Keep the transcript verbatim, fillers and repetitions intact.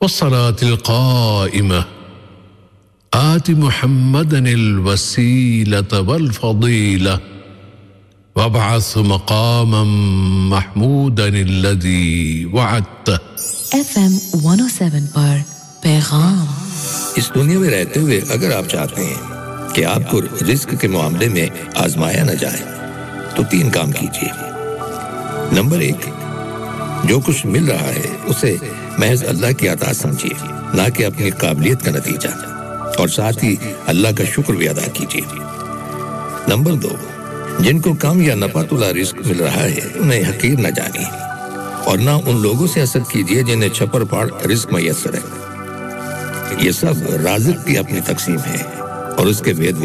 वस्सलातिल क़ाइमा आति मुहम्मदनिल वसीलत वल फ़दीला वबअस मक़ामम महमूदनिल्लज़ी वअदत। FM one oh seven पर पैगाम। इस दुनिया में रहते हुए अगर आप चाहते हैं कि आपको रिस्क के मामले में आजमाया न जाए तो तीन काम कीजिए। नंबर एक, जो कुछ मिल रहा है उसे महज अल्लाह की अता समझिए, ना कि अपनी काबिलियत का नतीजा, और साथ ही अल्लाह का शुक्र भी अदा कीजिए। नंबर दो, जिनको कम या नफातुला रिस्क मिल रहा है उन्हें हकीर न जानिए और ना उन लोगों से हसद कीजिए जिन्हें छप्पर फाड़ रिस्क मैसर है। ये सब राज़िक की अपनी तकसीम है और उसके वेद